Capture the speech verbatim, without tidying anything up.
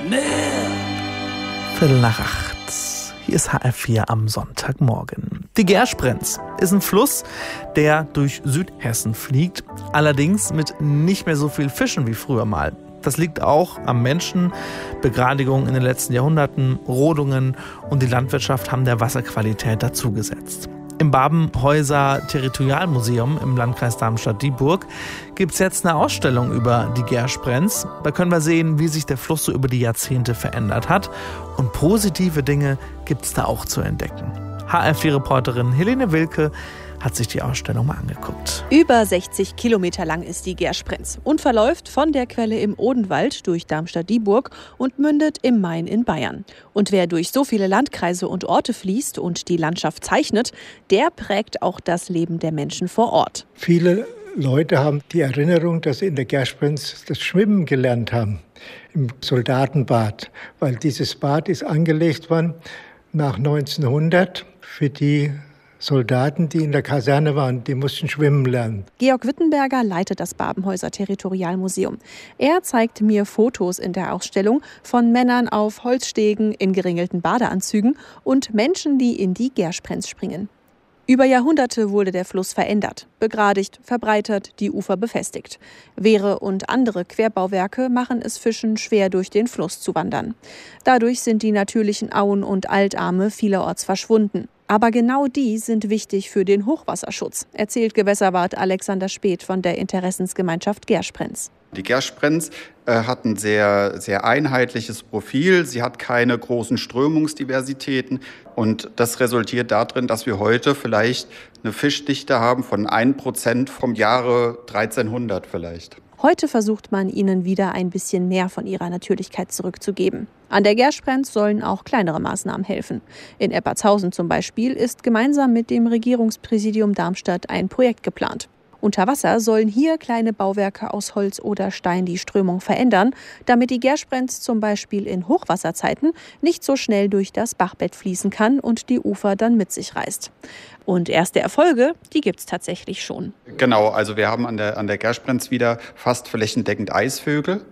Viertel nach acht. Hier ist H F vier am Sonntagmorgen. Die Gersprenz ist ein Fluss, der durch Südhessen fliegt, allerdings mit nicht mehr so viel Fischen wie früher mal. Das liegt auch am Menschen, Begradigungen in den letzten Jahrhunderten, Rodungen und die Landwirtschaft haben der Wasserqualität dazugesetzt. Im Babenhäuser Territorialmuseum im Landkreis Darmstadt-Dieburg gibt es jetzt eine Ausstellung über die Gersprenz. Da können wir sehen, wie sich der Fluss so über die Jahrzehnte verändert hat. Und positive Dinge gibt es da auch zu entdecken. H F vier-Reporterin Helene Wilke hat sich die Ausstellung mal angeguckt. Über sechzig Kilometer lang ist die Gersprenz und verläuft von der Quelle im Odenwald durch Darmstadt-Dieburg und mündet im Main in Bayern. Und wer durch so viele Landkreise und Orte fließt und die Landschaft zeichnet, der prägt auch das Leben der Menschen vor Ort. Viele Leute haben die Erinnerung, dass sie in der Gersprenz das Schwimmen gelernt haben, im Soldatenbad. Weil dieses Bad ist angelegt worden nach neunzehnhundert für die Soldaten, die in der Kaserne waren, die mussten schwimmen lernen. Georg Wittenberger leitet das Babenhäuser Territorialmuseum. Er zeigt mir Fotos in der Ausstellung von Männern auf Holzstegen in geringelten Badeanzügen und Menschen, die in die Gersprenz springen. Über Jahrhunderte wurde der Fluss verändert, begradigt, verbreitert, die Ufer befestigt. Wehre und andere Querbauwerke machen es Fischen schwer, durch den Fluss zu wandern. Dadurch sind die natürlichen Auen und Altarme vielerorts verschwunden. Aber genau die sind wichtig für den Hochwasserschutz, erzählt Gewässerwart Alexander Speth von der Interessensgemeinschaft Gersprenz. Die Gersprenz äh, hat ein sehr, sehr einheitliches Profil. Sie hat keine großen Strömungsdiversitäten. Und das resultiert darin, dass wir heute vielleicht eine Fischdichte haben von ein Prozent vom Jahre dreizehnhundert vielleicht. Heute versucht man, ihnen wieder ein bisschen mehr von ihrer Natürlichkeit zurückzugeben. An der Gersprenz sollen auch kleinere Maßnahmen helfen. In Eppertshausen zum Beispiel ist gemeinsam mit dem Regierungspräsidium Darmstadt ein Projekt geplant. Unter Wasser sollen hier kleine Bauwerke aus Holz oder Stein die Strömung verändern, damit die Gersprenz zum Beispiel in Hochwasserzeiten nicht so schnell durch das Bachbett fließen kann und die Ufer dann mit sich reißt. Und erste Erfolge, die gibt es tatsächlich schon. Genau, also wir haben an der, an der Gersprenz wieder fast flächendeckend Eisvögel.